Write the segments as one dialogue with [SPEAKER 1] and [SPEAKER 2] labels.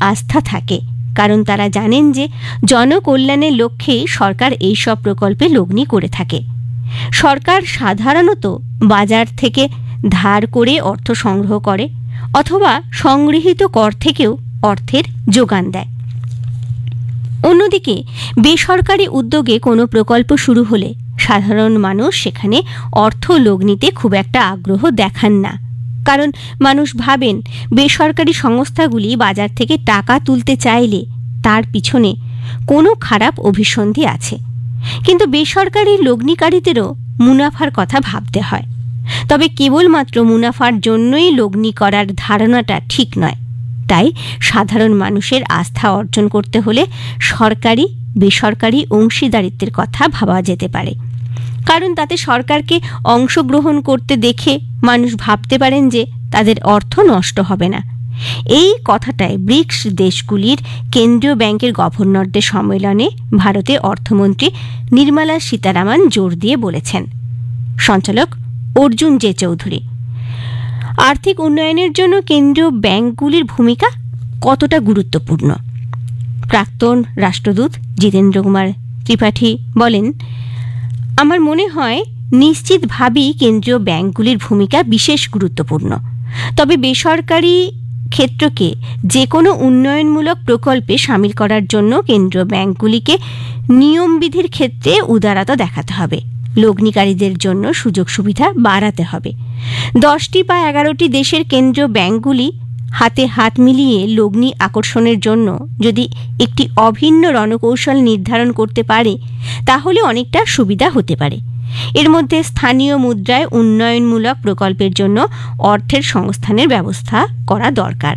[SPEAKER 1] আস্থা থাকে, কারণ তারা জানেন যে জনকল্যাণের লক্ষ্যেই সরকার এইসব প্রকল্পে লগ্নি করে থাকে। সরকার সাধারণত বাজার থেকে ধার করে অর্থ সংগ্রহ করে অথবা সংগৃহীত কর থেকেও অর্থের যোগান দেয়। অন্যদিকে বেসরকারি উদ্যোগে কোনো প্রকল্প শুরু হলে সাধারণ মানুষ সেখানে অর্থ লগ্নিতে খুব একটা আগ্রহ দেখান না, কারণ মানুষ ভাবেন বেসরকারি সংস্থাগুলি বাজার থেকে টাকা তুলতে চাইলে তার পিছনে কোনো খারাপ অভিসন্ধি আছে। কিন্তু বেসরকারি লগ্নিকারীদেরও মুনাফার কথা ভাবতে হয়, তবে কেবলমাত্র মুনাফার জন্যই লগ্নি করার ধারণাটা ঠিক নয়। তাই সাধারণ মানুষের আস্থা অর্জন করতে হলে সরকারি বেসরকারি অংশীদারিত্বের কথা ভাবা যেতে পারে, কারণ তাতে সরকারকে অংশগ্রহণ করতে দেখে মানুষ ভাবতে পারেন যে তাদের অর্থ নষ্ট হবে না। এই কথাটায় ব্রিক্স দেশগুলির কেন্দ্রীয় ব্যাংকের গভর্নরদের সম্মেলনে ভারতের অর্থমন্ত্রী নির্মলা সীতারামন জোর দিয়ে বলেছেন। সঞ্চালক অর্জুন জে চৌধুরী, আর্থিক উন্নয়নের জন্য কেন্দ্রীয় ব্যাংকগুলির ভূমিকা কতটা গুরুত্বপূর্ণ? প্রাক্তন রাষ্ট্রদূত জিতেন্দ্র কুমার ত্রিপাঠী বলেন, আমার মনে হয় নিশ্চিতভাবেই কেন্দ্রীয় ব্যাংকগুলির ভূমিকা বিশেষ গুরুত্বপূর্ণ। তবে বেসরকারি ক্ষেত্রকে যে কোনো উন্নয়নমূলক প্রকল্পে শামিল করার জন্য কেন্দ্রীয় ব্যাংকগুলিকে নিয়মবিধির ক্ষেত্রে উদারতা দেখাতে হবে, লগ্নিকারীদের জন্য সুযোগ সুবিধা বাড়াতে হবে। 10টি বা 11টি দেশের কেন্দ্রীয় ব্যাংকগুলি হাতে হাত মিলিয়ে লগ্নি আকর্ষণের জন্য যদি একটি অভিন্ন রণকৌশল নির্ধারণ করতে পারে তাহলে অনেকটা সুবিধা হতে পারে। এর মধ্যে স্থানীয় মুদ্রায় উন্নয়নমূলক প্রকল্পের জন্য অর্থের সংস্থানের ব্যবস্থা করা দরকার।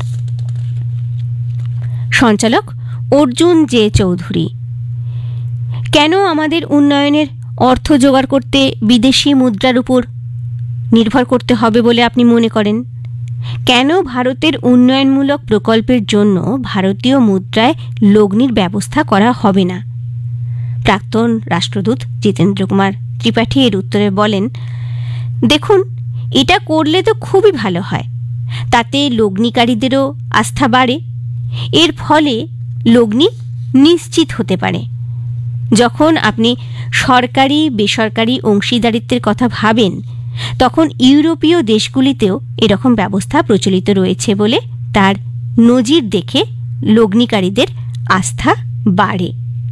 [SPEAKER 1] সঞ্চালক অর্জুন জে চৌধুরী, কেন আমাদের উন্নয়নের অর্থ জোগাড় করতে বিদেশি মুদ্রার উপর নির্ভর করতে হবে বলে আপনি মনে করেন? কেন ভারতের উন্নয়নমূলক প্রকল্পের জন্য ভারতীয় মুদ্রায় লগ্নির ব্যবস্থা করা হবে না? প্রাক্তন রাষ্ট্রদূত জিতেন্দ্র কুমার ত্রিপাঠী এর উত্তরে বলেন, দেখুন, এটা করলে তো খুবই ভালো হয়। তাতে লগ্নিকারীদেরও আস্থা বাড়ে, এর ফলে লগ্নি নিশ্চিত হতে পারে। যখন আপনি সরকারি বেসরকারি অংশীদারিত্বের কথা ভাবেন তখন ইউরোপীয় দেশগুলিতেও এরকম ব্যবস্থা প্রচলিত রয়েছে বলে তার নজির দেখে লগ্নিকারীদের আস্থা বাড়ে।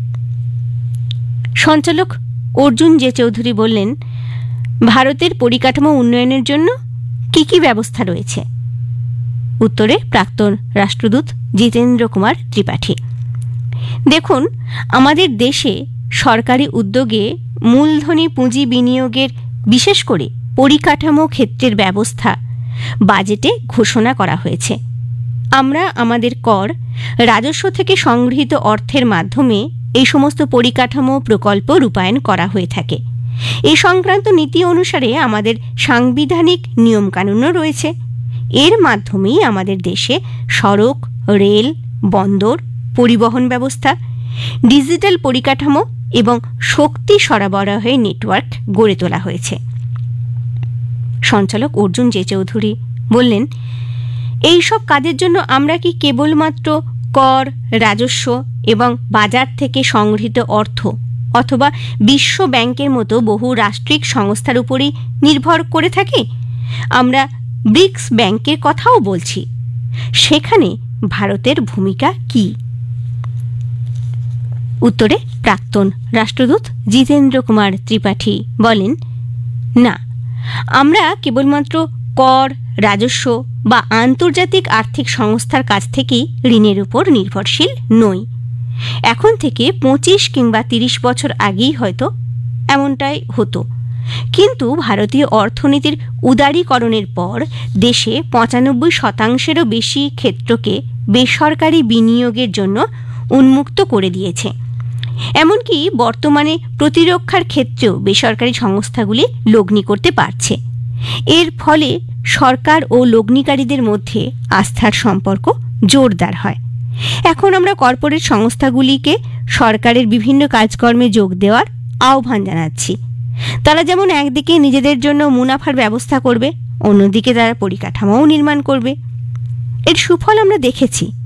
[SPEAKER 1] সঞ্চালক অর্জুন জে চৌধুরী বললেন, ভারতের পরিকাঠামো উন্নয়নের জন্য কি কি ব্যবস্থা রয়েছে? উত্তরে প্রাক্তন রাষ্ট্রদূত জিতেন্দ্র কুমার ত্রিপাঠী, দেখুন, আমাদের দেশে সরকারি উদ্যোগে মূলধনী পুঁজি বিনিয়োগের বিশেষ করে পরিকাঠামো ক্ষেত্রের ব্যবস্থা বাজেটে ঘোষণা করা হয়েছে। আমরা আমাদের কর রাজস্ব থেকে সংগৃহীত অর্থের মাধ্যমে এই সমস্ত পরিকাঠামো প্রকল্প রূপায়ণ করা হয়ে থাকে। এই সংক্রান্ত নীতি অনুসারে আমাদের সাংবিধানিক নিয়মকানুনও রয়েছে। এর মাধ্যমেই আমাদের দেশে সড়ক, রেল, বন্দর, পরিবহন ব্যবস্থা, ডিজিটাল পরিকাঠামো এবং শক্তি সরবরাহের নেটওয়ার্ক গড়ে তোলা হয়েছে। সঞ্চালক অর্জুন জে চৌধুরী বললেন, এই সব কাজের জন্য আমরা কি কেবলমাত্র কর, রাজস্ব এবং বাজার থেকে সংগৃহীত অর্থ অথবা বিশ্ব ব্যাংকের মতো বহু রাষ্ট্রিক সংস্থার উপরই নির্ভর করে থাকি? আমরা ব্রিক্স ব্যাংকের কথাও বলছি। সেখানে ভারতের ভূমিকা কি? উত্তরে প্রাক্তন রাষ্ট্রদূত জিতেন্দ্র কুমার ত্রিপাঠী বলেন, না, আমরা কেবলমাত্র কর, রাজস্ব বা আন্তর্জাতিক আর্থিক সংস্থার কাছ থেকেই ঋণের উপর নির্ভরশীল নই। এখন থেকে 25 কিংবা 30 বছর আগেই হয়তো এমনটাই হতো, কিন্তু ভারতীয় অর্থনীতির উদারীকরণের পর দেশে 95%-এরও বেশি ক্ষেত্রকে বেসরকারি বিনিয়োগের জন্য উন্মুক্ত করে দিয়েছে। এমনকি বর্তমানে প্রতিরক্ষার ক্ষেত্রেও বেসরকারি সংস্থাগুলি লগ্নি করতে পারছে। এর ফলে সরকার ও লগ্নিকারীদের মধ্যে আস্থার সম্পর্ক জোরদার হয়। এখন আমরা কর্পোরেট সংস্থাগুলিকে সরকারের বিভিন্ন কাজকর্মে যোগ দেওয়ার আহ্বান জানাচ্ছি। তারা যেমন একদিকে নিজেদের জন্য মুনাফার ব্যবস্থা করবে, অন্যদিকে তারা পরিকাঠামোও নির্মাণ করবে। এর সুফল আমরা দেখেছি।